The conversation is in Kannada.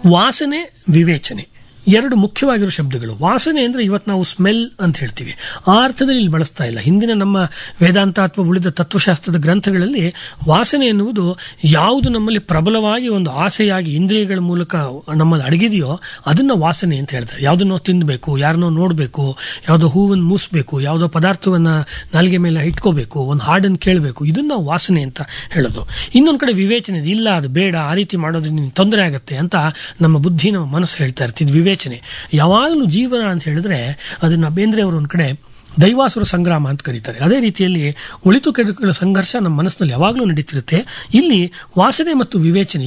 ವಾಸನೆ, ವಿವೇಚನೆ ಎರಡು ಮುಖ್ಯವಾಗಿರೋ ಶಬ್ದಗಳು. ವಾಸನೆ ಅಂದ್ರೆ ಇವತ್ತು ನಾವು ಸ್ಮೆಲ್ ಅಂತ ಹೇಳ್ತೀವಿ, ಆ ಅರ್ಥದಲ್ಲಿ ಇಲ್ಲಿ ಬಳಸ್ತಾ ಇಲ್ಲ. ಹಿಂದಿನ ನಮ್ಮ ವೇದಾಂತ ಅಥವಾ ಉಳಿದ ತತ್ವಶಾಸ್ತ್ರದ ಗ್ರಂಥಗಳಲ್ಲಿ ವಾಸನೆ ಎನ್ನುವುದು ಯಾವುದು ನಮ್ಮಲ್ಲಿ ಪ್ರಬಲವಾಗಿ ಒಂದು ಆಸೆಯಾಗಿ ಇಂದ್ರಿಯಗಳ ಮೂಲಕ ನಮ್ಮಲ್ಲಿ ಅಡಗಿದೆಯೋ ಅದನ್ನ ವಾಸನೆ ಅಂತ ಹೇಳ್ತಾರೆ. ಯಾವುದನ್ನೋ ತಿನ್ನಬೇಕು, ಯಾರನ್ನೋ ನೋಡಬೇಕು, ಯಾವುದೋ ಹೂವನ್ನು ಮೂಸಬೇಕು, ಯಾವುದೋ ಪದಾರ್ಥವನ್ನ ನಾಲ್ಗೆ ಮೇಲೆ ಇಟ್ಕೋಬೇಕು, ಒಂದು ಹಾಡನ್ನು ಕೇಳಬೇಕು, ಇದನ್ನ ನಾವು ವಾಸನೆ ಅಂತ ಹೇಳೋದು. ಇನ್ನೊಂದು ಕಡೆ ವಿವೇಚನೆ ಇದೆ, ಇಲ್ಲ ಅದು ಬೇಡ, ಆ ರೀತಿ ಮಾಡೋದ್ರಿಂದ ತೊಂದರೆ ಆಗುತ್ತೆ ಅಂತ ನಮ್ಮ ಬುದ್ಧಿ, ನಮ್ಮ ಮನಸ್ಸು ಹೇಳ್ತಾ ಇರ್ತಿದ್ವಿ. ವಿವೇಚನೆ ಯಾವಾಗಲೂ ಜೀವನ ಅಂತ ಹೇಳಿದ್ರೆ ಅದನ್ನ ಬೇಂದ್ರೆ ಅವರು ಒಂದ್ ಕಡೆ ದೈವಾಸುರ ಸಂಗ್ರಾಮ ಅಂತ ಕರೀತಾರೆ. ಅದೇ ರೀತಿಯಲ್ಲಿ ಒಳಿತು ಕೆಡುಕುಗಳ ಸಂಘರ್ಷ ನಮ್ಮ ಮನಸ್ಸಿನಲ್ಲಿ ಯಾವಾಗಲೂ ನಡೀತಿರುತ್ತೆ. ಇಲ್ಲಿ ವಾಸನೆ ಮತ್ತು ವಿವೇಚನೆ